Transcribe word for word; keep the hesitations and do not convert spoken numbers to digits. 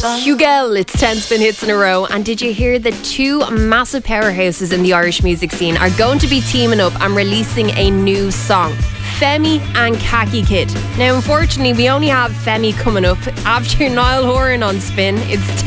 Hugel, it's ten spin hits in a row. And did you hear that two massive powerhouses in the Irish music scene are going to be teaming up and releasing a new song? Femi and Khaki Kid. Now, unfortunately, we only have Femi coming up after Niall Horan on Spin. It's